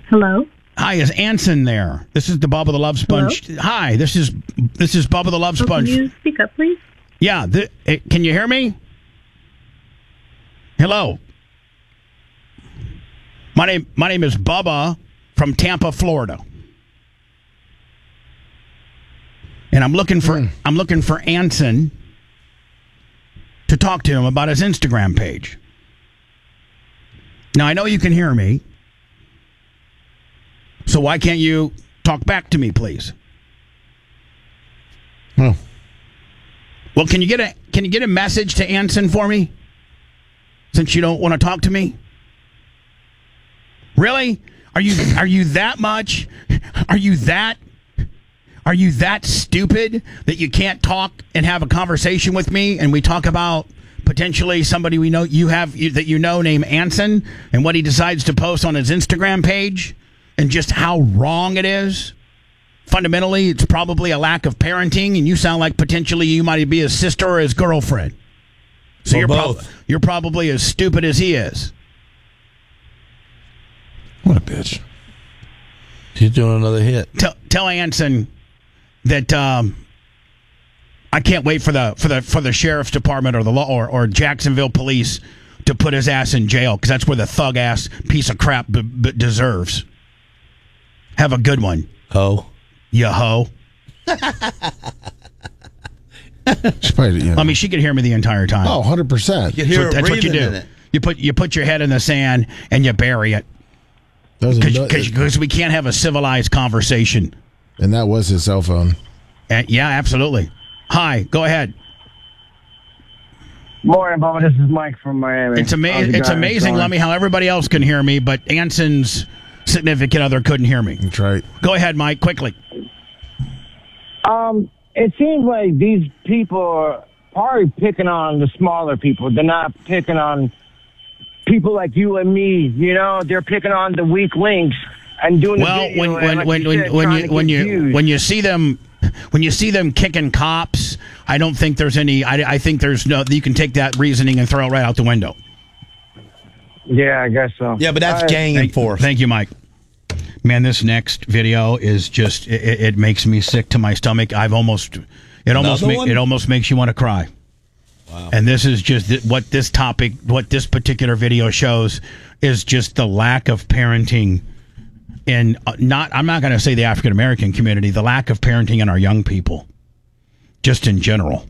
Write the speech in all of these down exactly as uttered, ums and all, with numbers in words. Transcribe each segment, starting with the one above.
Hello? Hi, is Anson there? This is the Bubba the Love Sponge. Hello? Hi, this is this is Bubba the Love Oh, Sponge. can you speak up, please? Yeah, th- eh, can you hear me? Hello. My name my name is Bubba from Tampa, Florida. And I'm looking for Mm. I'm looking for Anson to talk to him about his Instagram page. Now, I know you can hear me. So why can't you talk back to me, please? Oh. Well, can you get a can you get a message to Anson for me? Since you don't want to talk to me? Really? Are you are you that much? Are you that Are you that stupid that you can't talk and have a conversation with me and we talk about potentially somebody we know you have you, that you know named Anson and what he decides to post on his Instagram page and just how wrong it is? Fundamentally, it's probably a lack of parenting, and you sound like potentially you might be his sister or his girlfriend. So Or you're, prob- both. you're probably as stupid as he is. What a bitch. He's doing another hit. Tell, tell Anson that um, I can't wait for the for the for the sheriff's department or the law or, or Jacksonville police to put his ass in jail because that's where the thug ass piece of crap b- b- deserves. Have a good one, Oh. you hoe. She probably, you know. I mean, she could hear me the entire time. Oh, one hundred percent. You hear So it that's what you breathing do. in it. You put you put your head in the sand and you bury it That was a- because we can't have a civilized conversation. and that was his cell phone. Uh, yeah, absolutely. Hi, go ahead. Morning, Bubba. This is Mike from Miami. It's How's amazing. it It's going? amazing, Going? Lummy, how everybody else can hear me, but Anson's significant other couldn't hear me. That's right. Go ahead, Mike, quickly. Um, it seems like these people are probably picking on the smaller people. They're not picking on people like you and me. You know, they're picking on the weak links and doing Well, the video when and, when like when you when, said, when trying you to when get you views. when you see them when you see them kicking cops, I don't think there's any. I, I think there's no. You can take that reasoning and throw it right out the window. Yeah, I guess so. Yeah, but that's All right. gang Thank, enforced. thank you, Mike. Man, this next video is just it, it it makes me sick to my stomach. I've almost it almost Another ma- one? it almost makes you want to cry. Wow. And this is just th- what this topic, what this particular video shows is just the lack of parenting in uh, not I'm not going to say the African American community, the lack of parenting in our young people, just in general.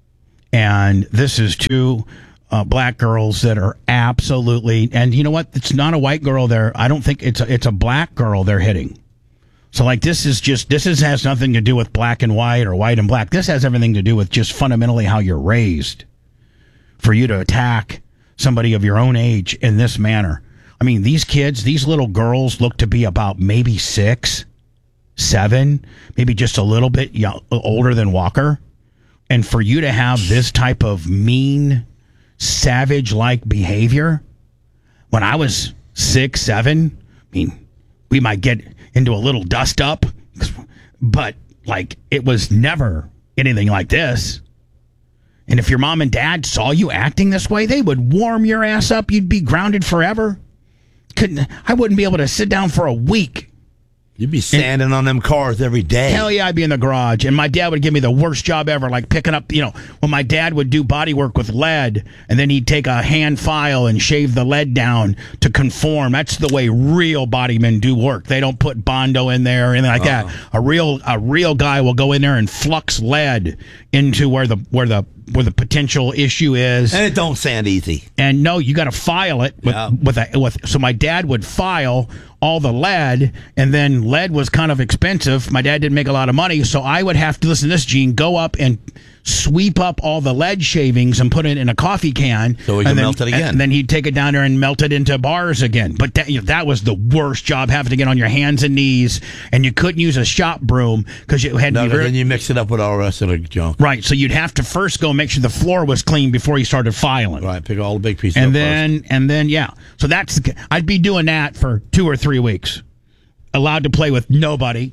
And this is two uh, black girls that are absolutely, and you know what? It's not a white girl there. I don't think it's a, it's a black girl they're hitting. So like this is just this is has nothing to do with black and white or white and black. This has everything to do with just fundamentally how you're raised. For you to attack somebody of your own age in this manner. I mean, these kids, these little girls look to be about maybe six, seven, maybe just a little bit young, older than Walker. And for you to have this type of mean, savage-like behavior, when I was six, seven, I mean, we might get into a little dust up, but like it was never anything like this. And if your mom and dad saw you acting this way, they would warm your ass up. You'd be grounded forever. Couldn't I wouldn't be able to sit down for a week. You'd be sanding on them cars every day. Hell yeah, I'd be in the garage. And my dad would give me the worst job ever, like picking up, you know, when my dad would do body work with lead, and then he'd take a hand file and shave the lead down to conform. That's the way real body men do work. They don't put Bondo in there or anything like that. A real a real guy will go in there and flux lead into where the where the where the potential issue is. And it don't sand easy. And no, you got to file it with, Yeah. with a with. So my dad would file all the lead, and then lead was kind of expensive. My dad didn't make a lot of money, so I would have to listen to this, Gene. Go up and sweep up all the lead shavings and put it in a coffee can. So we and can then, melt it again. And then he'd take it down there and melt it into bars again. But that, you know, that was the worst job, having to get on your hands and knees, and you couldn't use a shop broom because you had No, to but be then you mix it up with all the rest of the junk. right. So you'd have to first go make sure the floor was clean before you started filing. Right, pick all the big pieces And up then, and then, yeah. So that's, the, I'd be doing that for two or three weeks. Allowed to play with nobody.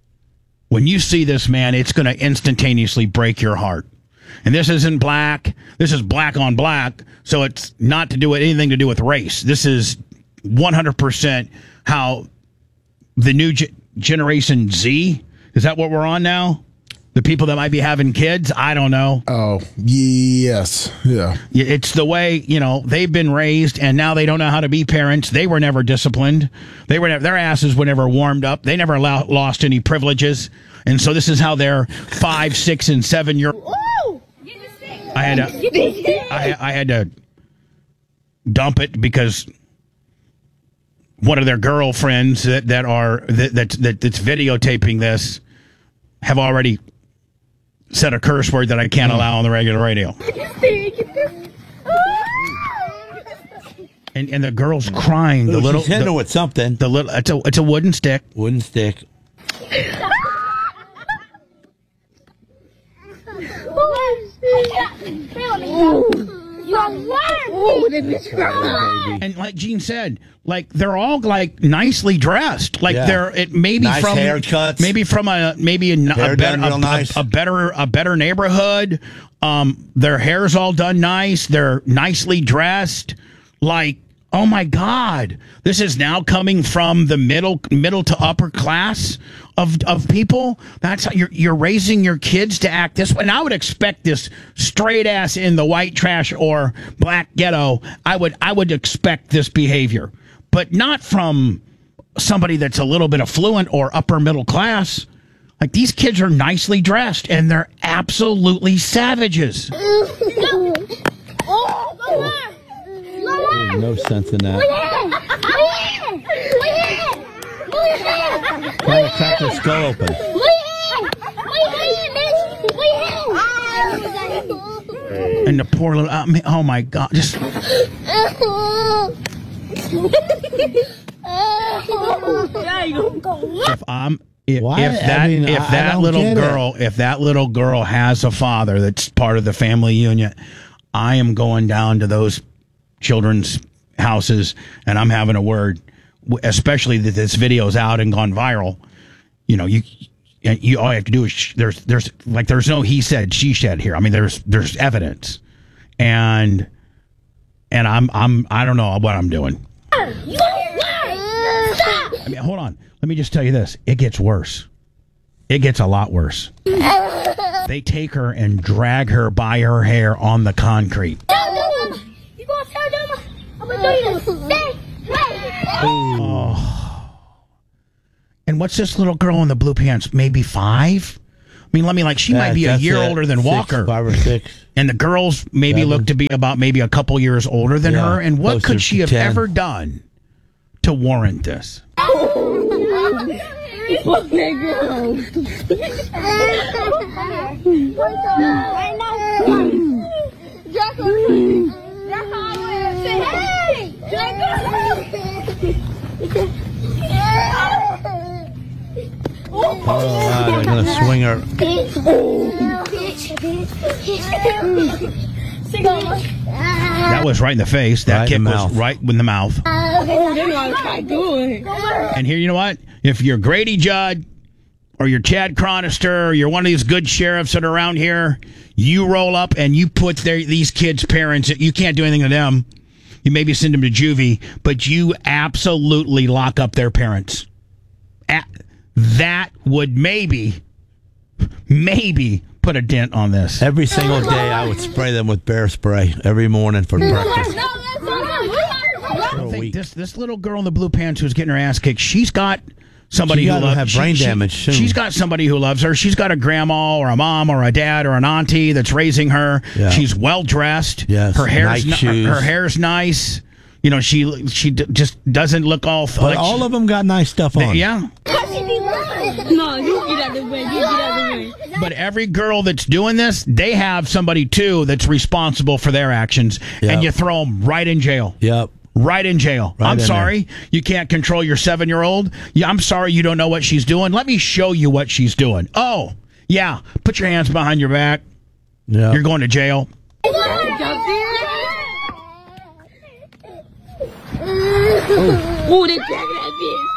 When you see this, man, it's going to instantaneously break your heart. And this isn't black. This is black on black. So it's not to do with anything to do with race. This is one hundred percent how the new ge- generation Z. Is that what we're on now? The people that might be having kids? I don't know. Oh, yes. Yeah. Yeah, it's the way, you know, they've been raised and now they don't know how to be parents. They were never disciplined. They were never, their asses were never warmed up. They never allow, lost any privileges. And so this is how their five, six, and seven year I had to I, I had to dump it because one of their girlfriends that, that are that, that, that that's videotaping this have already said a curse word that I can't allow on the regular radio. And and the girl's crying. The Ooh, little she's hitting the, her with something. the little it's a it's a wooden stick. Wooden stick. And like Gene said, like they're all like nicely dressed. Like Yeah. they're it maybe Nice from haircuts. maybe from a maybe a, a, Hair better, done real a, nice. a, a better a better neighborhood. Um, their hair's all done nice. They're nicely dressed. Like, oh my God, this is now coming from the middle middle to upper class of of people. That's how you're you're raising your kids to act this way. And I would expect this straight ass in the white trash or black ghetto. I would I would expect this behavior, but not from somebody that's a little bit affluent or upper middle class. Like, these kids are nicely dressed and they're absolutely savages. There's no sense in that. Trying to crack their skull open. And the poor little, uh, oh my God, just. If I'm, if, Why? if I that, mean, if I- I that don't little get it. girl, if that little girl has a father that's part of the family union, I am going down to those children's houses and I'm having a word, especially that this video's out and gone viral. You know, you, you all you have to do is sh- there's there's like there's no he said she said here. I mean, there's there's evidence, and and I'm I'm I don't know what I'm doing. I mean, hold on. Let me just tell you this. It gets worse. It gets a lot worse. They take her and drag her by her hair on the concrete. Oh. And what's this little girl in the blue pants? Maybe five? I mean, let me like, she Yeah, might be a that's year it. older than Six, Walker. Five or six. And the girls maybe Seven. look to be about maybe a couple years older than Yeah, her. And what closer could she to have ten. ever done to warrant this? Oh, wow, they're going to swing her. That was right in the face. That Right kick in the was mouth. right in the mouth. And here, you know what? If you're Grady Judd or you're Chad Chronister or you're one of these good sheriffs that are around here, you roll up and you put their, these kids' parents, you can't do anything to them. You maybe send them to juvie, but you absolutely lock up their parents. A- that would maybe, maybe put a dent on this. Every single day, I would spray them with bear spray every morning for breakfast. I For a think week. this this little girl in the blue pants who's getting her ass kicked, she's got somebody She who gotta loves have brain damage soon. She's got somebody who loves her. She's got a grandma or a mom or a dad or an auntie that's raising her. Yeah. She's well dressed. Yes, her hair's nice ni- her, shoes. her hair's nice. You know, she she d- just doesn't look all. But all of them got nice stuff on. Yeah. No, you get out of the way. You get out of the way. But every girl that's doing this, they have somebody too that's responsible for their actions, Yep. and you throw them right in jail. Yep. Right in jail. Right I'm in sorry. You can't control your seven-year-old. Yeah, I'm sorry you don't know what she's doing. Let me show you what she's doing. Oh, yeah. Put your hands behind your back. Yeah. You're going to jail. Oh, they dragging that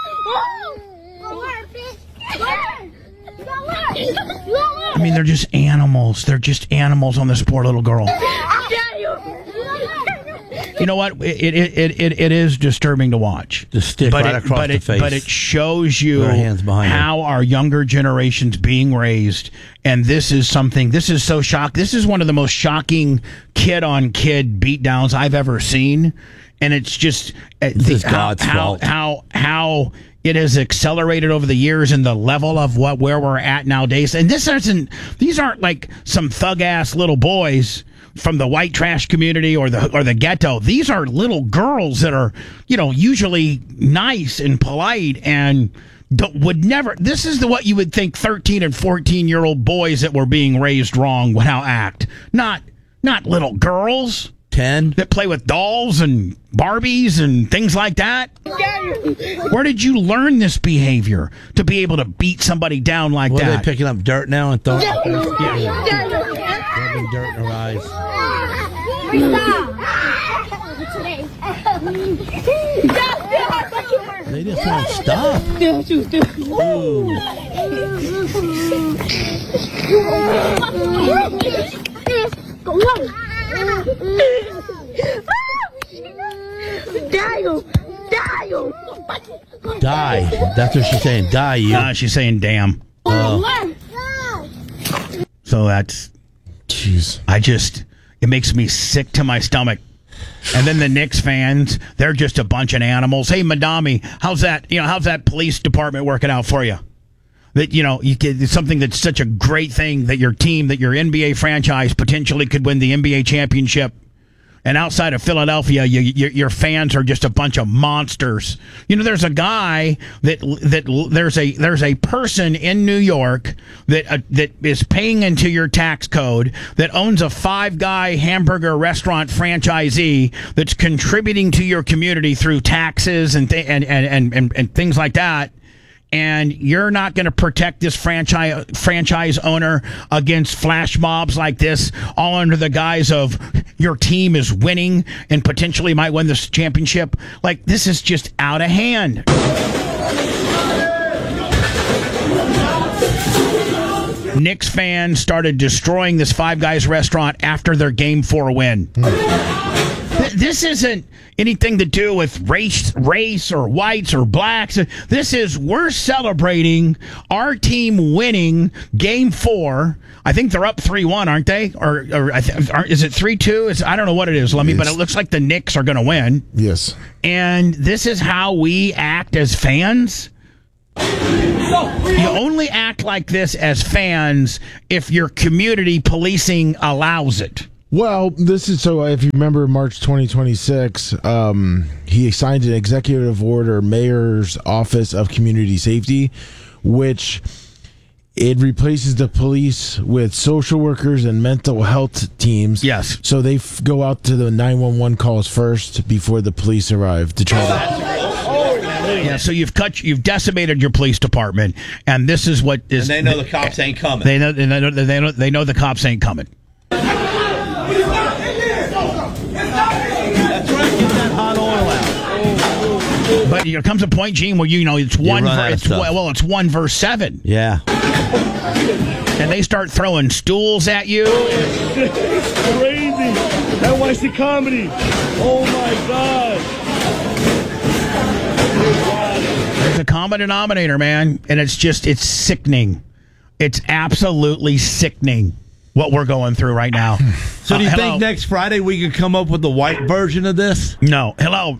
I mean, they're just animals. They're just animals on this poor little girl. bitch. you know what? It it, it, it it is disturbing to watch. The stick but right it, across but the it, face. But it shows you With our hands behind how our younger generation's being raised, and this is something. This is so shock. This is one of the most shocking kid-on-kid beatdowns I've ever seen, and it's just uh, This the, is how, God's how, fault. how how it has accelerated over the years and the level of what where we're at nowadays. And this isn't. These aren't like some thug-ass little boys from the white trash community or the or the ghetto. These are little girls that are, you know, usually nice and polite and don't, would never. This is the what you would think thirteen and fourteen year old boys that were being raised wrong would how act. Not not little girls ten that play with dolls and Barbies and things like that. Where did you learn this behavior to be able to beat somebody down like What, are that? they picking up dirt now and throwing Yeah. rubbing dirt in her eyes? They just won't stop. Die. That's what she's saying. Die, you. Uh, she's saying damn. Oh. So that's, Jeez. I just, it makes me sick to my stomach. And then the Knicks fans, they're just a bunch of animals. Hey, Madami, how's that, you know, how's that police department working out for you? That, you know, you get it's something that's such a great thing that your team, that your N B A franchise potentially could win the N B A championship. And outside of Philadelphia, you, you, your fans are just a bunch of monsters. You know, there's a guy that that there's a there's a person in New York that uh, that is paying into your tax code, that owns a Five Guy hamburger restaurant franchisee that's contributing to your community through taxes and th- and, and, and, and and things like that. And you're not going to protect this franchise franchise owner against flash mobs like this, all under the guise of your team is winning and potentially might win this championship. Like, this is just out of hand. Knicks fans started destroying this Five Guys restaurant after their Game Four win. This isn't anything to do with race, race or whites or blacks. This is, we're celebrating our team winning Game Four. I think they're up three one, aren't they? Or, or I th- are, is it three two? I don't know what it is, Lummy, but it looks like the Knicks are going to win. Yes. And this is how we act as fans? You only act like this as fans if your community policing allows it. Well, this is so. If you remember, March twenty twenty-six, um, he signed an executive order, Mayor's Office of Community Safety, which it replaces the police with social workers and mental health teams. Yes. So they f- go out to the nine one one calls first before the police arrive to try to. Yeah, so you've cut, you've decimated your police department, and this is what is. And they know the cops ain't coming. They know, they know, they know, they know the cops ain't coming. That's right. Get that hot oil out. But there comes a point, Gene, where you know it's one. run Ver, out of it's stuff. well, it's one verse seven, Yeah. and they start throwing stools at you. It's crazy. N Y C comedy. Oh my God. There's a common denominator, man, and it's just it's sickening. It's absolutely sickening what we're going through right now. So do you Uh, hello? think next Friday we could come up with the white version of this? No. Hello.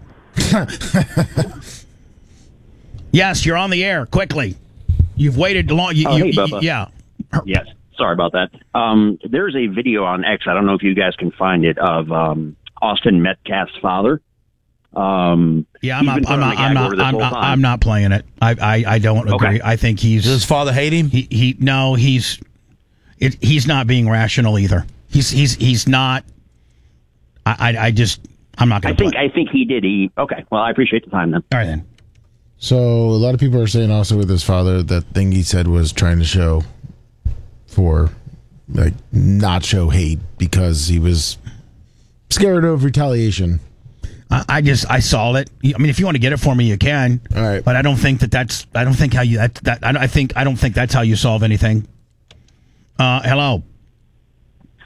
Yes, you're on the air. Quickly. You've waited long. You, Oh, you, hey, you- Bubba. yeah. Yes. Sorry about that. Um, there's a video on X. I don't know if you guys can find it of um, Austin Metcalf's father. Um, Yeah, I'm he's been not. I'm put on not. the I'm gag not. order this I'm whole not, time. I'm not playing it. I. I, I don't agree. Okay. I think he's. Does his father hate him? He. He. No. He's. It, he's not being rational either. He's. He's. He's not. I. I, I just. I'm not I going to think play. I think he did. He okay. Well, I appreciate the time then. All right then. So a lot of people are saying also with his father that thing he said was trying to show for like not show hate because he was scared of retaliation. I, I just. I saw it. I mean, if you want to get it for me, you can. All right. But I don't think that that's. I don't think how you. That. that I, I think. I don't think that's how you solve anything. Uh. Hello.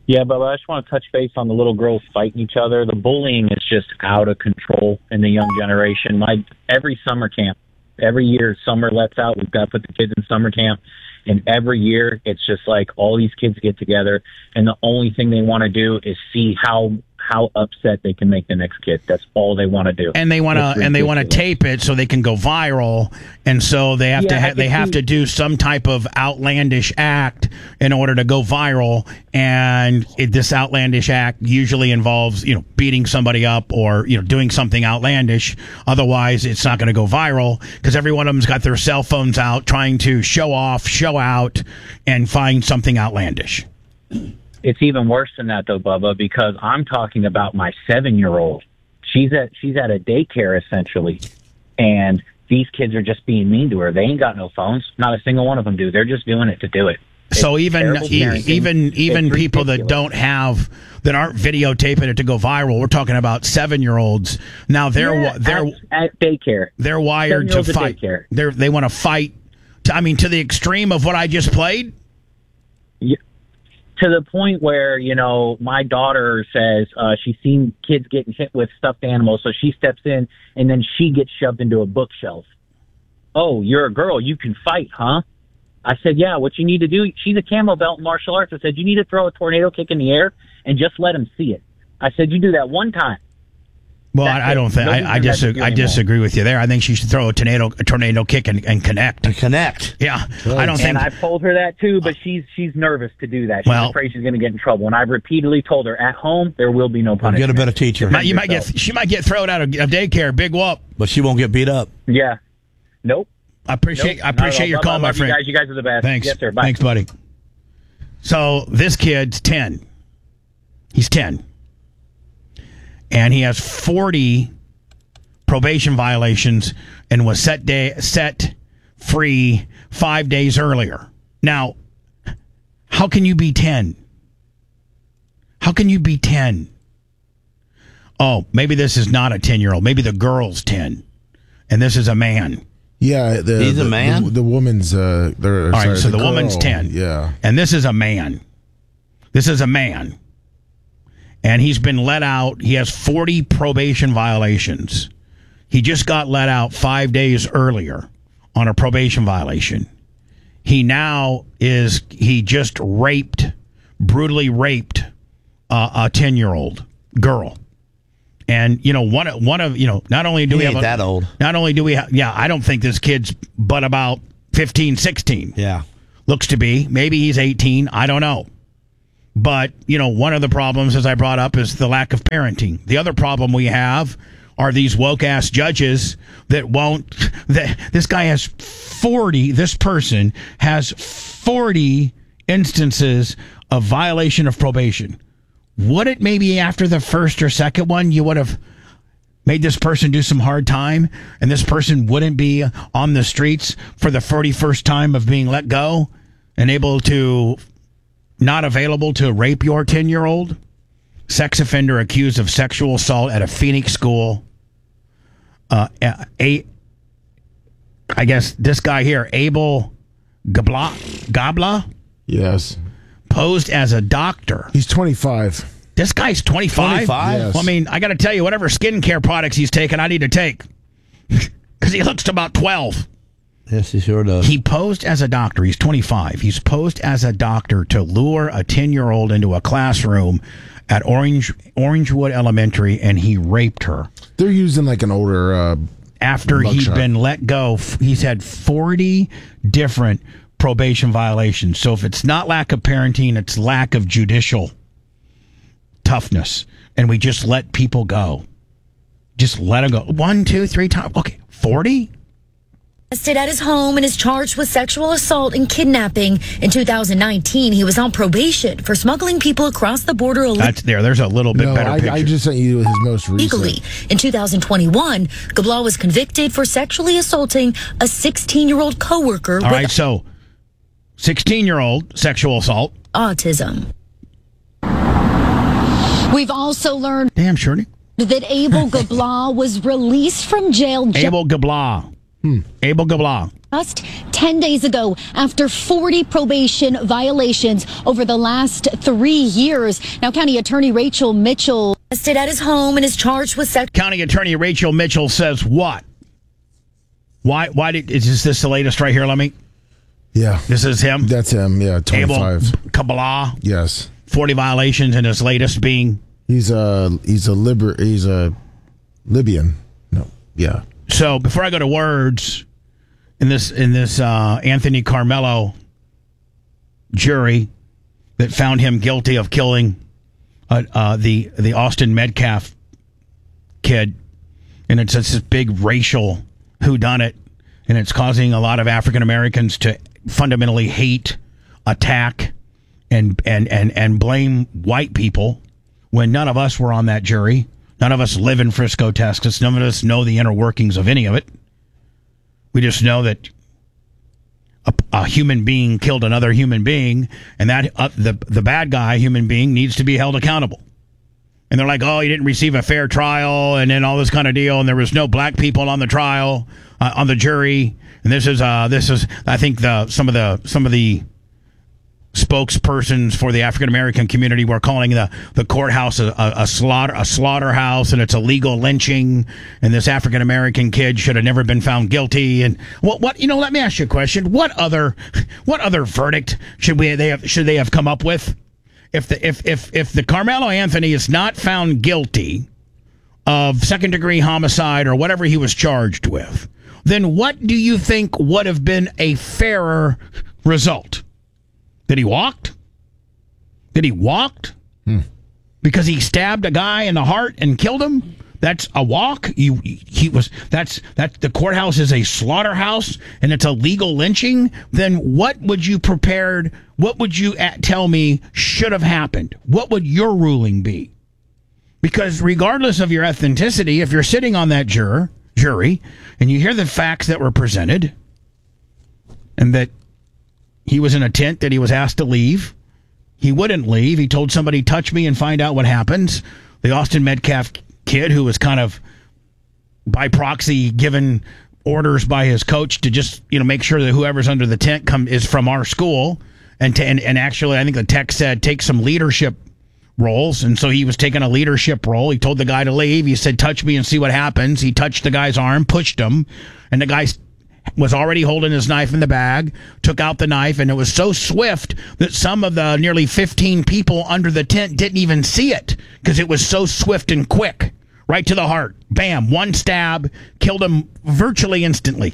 Yeah, but I just want to touch base on the little girls fighting each other. The bullying is just out of control in the young generation. My every summer camp, every year summer lets out, we've got to put the kids in summer camp. And every year it's just like all these kids get together and the only thing they want to do is see how how upset they can make the next kid. That's all they want to do. And they want to and they want to tape it so they can go viral. And so they have Yeah, to I ha- can they have see- to do some type of outlandish act in order to go viral. And it, this outlandish act usually involves, you know, beating somebody up or, you know, doing something outlandish. Otherwise, it's not going to go viral because every one of them's got their cell phones out trying to show off, show out, and find something outlandish. It's even worse than that, though, Bubba, because I'm talking about my seven-year-old. She's at she's at a daycare, essentially, and these kids are just being mean to her. They ain't got no phones. Not a single one of them do. They're just doing it to do it. So It's even terrible e- parenting. even even It's people that ridiculous. don't have that aren't videotaping it to go viral. We're talking about seven year olds. Now they're Yeah, wi- they're at, at daycare. they're wired to Seven-year-olds at fight. daycare. They're they want to fight. To, I mean, to the extreme of what I just played. Yeah. To the point where, you know, my daughter says uh, she's seen kids getting hit with stuffed animals, so she steps in, and then she gets shoved into a bookshelf. Oh, you're a girl. You can fight, huh? I said, yeah, what you need to do, she's a camo belt in martial arts. I said, you need to throw a tornado kick in the air and just let him see it. I said, you do that one time. Well, That's I, I it. don't think Nobody's I, I, gonna dis- mess with you I anymore. disagree with you there. I think she should throw a tornado a tornado kick and, and connect. And connect. Yeah, I don't think. And I've told her that too, but she's she's nervous to do that. She's Well- afraid she's going to get in trouble. And I've repeately told her at home there will be no punishment. Get a better teacher. Might- you might get she might get thrown out of, of daycare. Big whoop. But she won't get beat up. Yeah. Nope. I appreciate Nope, I not at appreciate all. your Bubba, call, I my love friend. You guys, you guys are the best. Thanks. Yes, sir. Bye. Thanks, buddy. So this kid's ten. He's ten. And he has forty probation violations and was set day set free five days earlier. Now, how can you be ten? How can you be ten? Oh, maybe this is not a ten-year-old. Maybe the girl's ten. And this is a man. Yeah, the, He's a the- man? The, the woman's. Uh, they're- All right, sorry, so the, girl, woman's ten. Yeah. And this is a man. This is a man. And he's been let out. He has forty probation violations. He just got let out five days earlier on a probation violation. He now is, he just raped, brutally raped uh, a ten-year-old girl. And, you know, one, one of, you know, not only do He we have ain't a, that old. Not only do we have, yeah, I don't think this kid's but about fifteen, sixteen. Yeah. Looks to be. Maybe he's eighteen. I don't know. But, you know, one of the problems, as I brought up, is the lack of parenting. The other problem we have are these woke-ass judges that won't... That, this guy has forty... This person has forty instances of violation of probation. Would it maybe after the first or second one, you would have made this person do some hard time, and this person wouldn't be on the streets for the forty-first time of being let go and able to... Not available to rape your ten-year-old? Sex offender accused of sexual assault at a Phoenix school. Uh, a, I guess this guy here, Abel Gabla, Gabla, Yes. posed as a doctor. He's twenty-five. This guy's twenty-five? twenty-five? Yes. Well, I mean, I got to tell you, whatever skincare products he's taking, I need to take. Because he looks to about twelve. Yes, he sure does. He posed as a doctor. He's twenty-five. He's posed as a doctor to lure a ten-year-old into a classroom at Orange Orangewood Elementary, and he raped her. They're using like an older. Uh, After he'd Mugshot. been let go, f- he's had forty different probation violations. So if it's not lack of parenting, it's lack of judicial toughness. And we just let people go. Just let them go. One, two, three times. Okay, forty? Arrested at his home and is charged with sexual assault and kidnapping. In two thousand nineteen, he was on probation for smuggling people across the border illegally. That's there. There's a little bit no, better I, picture. I just sent you his most recent. In two thousand twenty-one, Gabla was convicted for sexually assaulting a sixteen-year-old coworker All with right, so sixteen-year-old sexual assault. autism. We've also learned Damn, Shirley. that Abel Gabla was released from jail. ju- Abel Gabla. Hmm. Abel Gabla. Just ten days ago, after forty probation violations over the last three years. Now, County Attorney Rachel Mitchell arrested at his home and is charged with sex. County Attorney Rachel Mitchell says what? Why? Why did is this the latest right here? Let me. Yeah, this is him. That's him. Yeah, twenty-five. Abel Kabbalah. Yes, forty violations, and his latest being he's a he's a liber he's a Libyan. No, yeah. So before I go to words, in this in this uh, Anthony Carmelo jury that found him guilty of killing uh, uh, the the Austin Metcalf kid, and it's, it's this big racial whodunit, and it's causing a lot of African Americans to fundamentally hate, attack, and and and and blame white people when none of us were on that jury. None of us live in Frisco, Texas. None of us know the inner workings of any of it. We just know that a, a human being killed another human being, and that uh, the the bad guy, human being, needs to be held accountable. And they're like, oh, you didn't receive a fair trial, and then all this kind of deal, and there was no black people on the trial, uh, on the jury. And this is uh, this is I think the some of the some of the spokespersons for the African American community were calling the, the courthouse a, a, a slaughter a slaughterhouse, and it's a legal lynching, and this African American kid should have never been found guilty. And what what you know? Let me ask you a question. What other what other verdict should we they have should they have come up with if the if if if the Carmelo Anthony is not found guilty of second degree homicide or whatever he was charged with? Then what do you think would have been a fairer result? That he walked? That he walked? Hmm. Because he stabbed a guy in the heart and killed him? That's a walk? You, he was. That's that. The courthouse is a slaughterhouse, and it's a legal lynching. Then what would you prepared? What would you at, tell me should have happened? What would your ruling be? Because regardless of your ethnicity, if you're sitting on that juror jury and you hear the facts that were presented, and that he was in a tent that he was asked to leave. He wouldn't leave. He told somebody, touch me and find out what happens. The Austin Metcalf kid, who was kind of by proxy given orders by his coach to just, you know, make sure that whoever's under the tent come is from our school. And, to, and, and actually, I think the text said, take some leadership roles. And so he was taking a leadership role. He told the guy to leave. He said, touch me and see what happens. He touched the guy's arm, pushed him, and the guy was already holding his knife in the bag, took out the knife, and it was so swift that some of the nearly fifteen people under the tent didn't even see it because it was so swift and quick. Right to the heart. Bam. One stab. Killed him virtually instantly.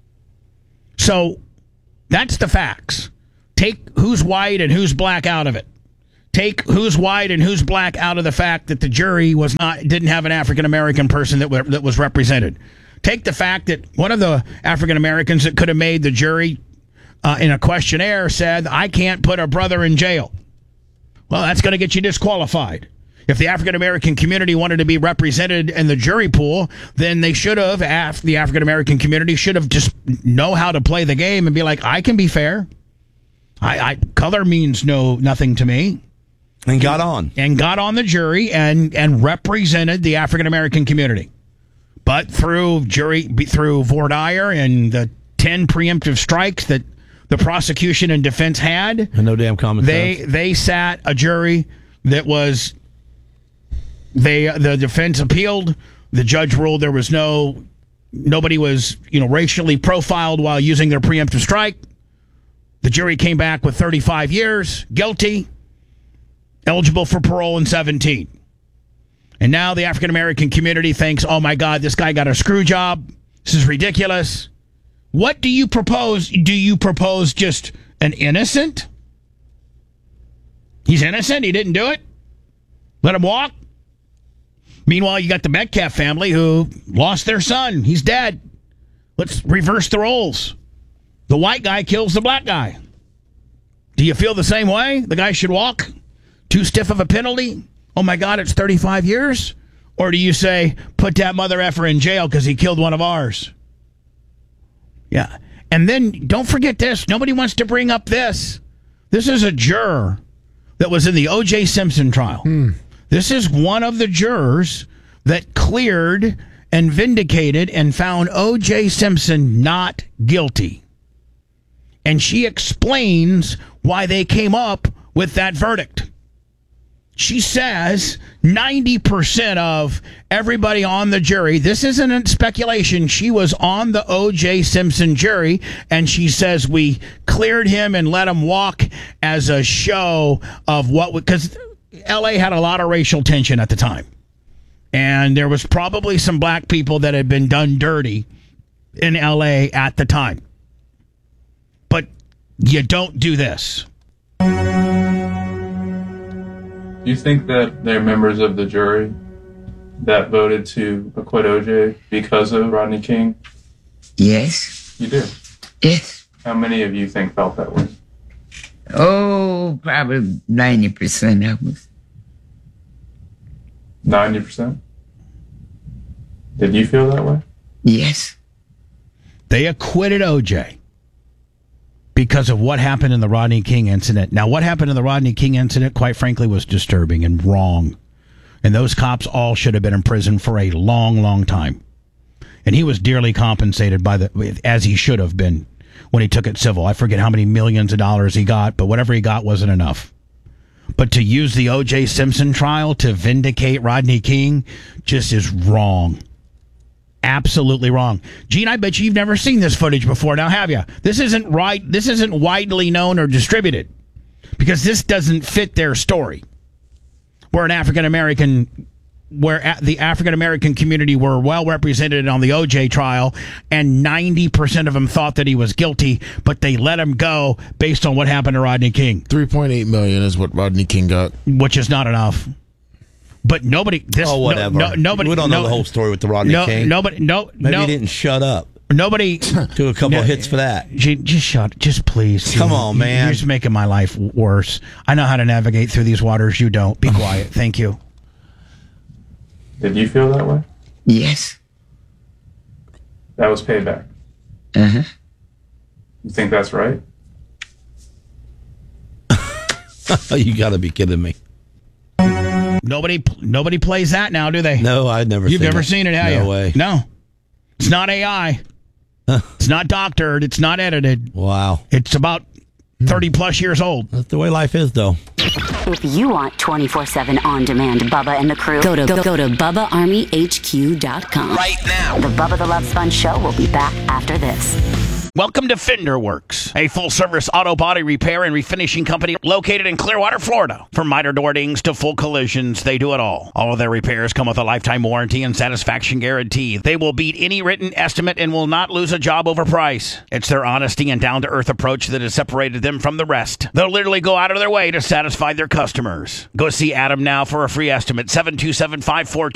So that's the facts. Take who's white and who's black out of it. Take who's white and who's black out of the fact that the jury was not didn't have an African American person that, that was represented. Take the fact that one of the African Americans that could have made the jury uh, in a questionnaire said, I can't put a brother in jail. Well, that's going to get you disqualified. If the African American community wanted to be represented in the jury pool, then they should have, af- the African American community should have just know how to play the game and be like, I can be fair. I, I color means no nothing to me. And got on. And got on the jury and, and represented the African American community. But through jury, through voir dire and the ten preemptive strikes that the prosecution and defense had, and no damn common they sense. they sat a jury that was they the defense appealed. The judge ruled there was no nobody was you know racially profiled while using their preemptive strike. The jury came back with thirty-five years, guilty, eligible for parole in seventeen. And now the African American community thinks, oh my God, this guy got a screw job. This is ridiculous. What do you propose? Do you propose just an innocent? He's innocent. He didn't do it. Let him walk. Meanwhile, you got the Metcalf family who lost their son. He's dead. Let's reverse the roles. The white guy kills the black guy. Do you feel the same way? The guy should walk? Too stiff of a penalty? Oh my God, it's thirty-five years? Or do you say, put that mother effer in jail because he killed one of ours? Yeah. And then don't forget this. Nobody wants to bring up this. This is a juror that was in the O J Simpson trial. Hmm. This is one of the jurors that cleared and vindicated and found O J. Simpson not guilty. And she explains why they came up with that verdict. She says ninety percent of everybody on the jury, this isn't speculation, she was on the O J. Simpson jury, and she says we cleared him and let him walk as a show of what, because L A had a lot of racial tension at the time. And there was probably some black people that had been done dirty in L A at the time. But you don't do this. Do you think that they're members of the jury that voted to acquit O J because of Rodney King? Yes. You do? Yes. How many of you think felt that way? Oh, probably ninety percent of us. ninety percent? Did you feel that way? Yes. They acquitted O J because of what happened in the Rodney King incident. Now, what happened in the Rodney King incident, quite frankly, was disturbing and wrong. And those cops all should have been in prison for a long, long time. And he was dearly compensated by the, as he should have been when he took it civil. I forget how many millions of dollars he got, but whatever he got wasn't enough. But to use the O J. Simpson trial to vindicate Rodney King just is wrong. Absolutely wrong. Gene, I bet you you've never seen this footage before now, have you? This isn't right. This isn't widely known or distributed because this doesn't fit their story. We're an African American, where the African American community were well represented on the O J trial, and ninety percent of them thought that he was guilty, but they let him go based on what happened to Rodney King. three point eight million dollars is what Rodney King got, which is not enough. But nobody. This, oh, whatever. No, no, nobody. We don't know no, the whole story with the Rodney no, King. Nobody. No. Maybe no, he didn't shut up. Nobody. Took a couple no, of hits for that. Just, just shut. Just please. Come on, man. You're just making my life worse. I know how to navigate through these waters. You don't. Be quiet. Thank you. Did you feel that way? Yes. That was payback. Uh huh. You think that's right? You got to be kidding me. Nobody, nobody plays that now, do they? No, I've never. You've seen never it. seen it, have no you? way. No, it's not A I. Huh. It's not doctored. It's not edited. Wow. It's about thirty plus years old. That's the way life is, though. If you want twenty-four seven on-demand Bubba and the crew, go to go, go to Bubba Army H Q dot com. Right now. The Bubba the Love Sponge Show will be back after this. Welcome to Fender Works, a full-service auto body repair and refinishing company located in Clearwater, Florida. From minor door dings to full collisions, they do it all. All of their repairs come with a lifetime warranty and satisfaction guarantee. They will beat any written estimate and will not lose a job over price. It's their honesty and down-to-earth approach that has separated them from the rest. They'll literally go out of their way to satisfy their customers. Go see Adam now for a free estimate, seven two seven, five four two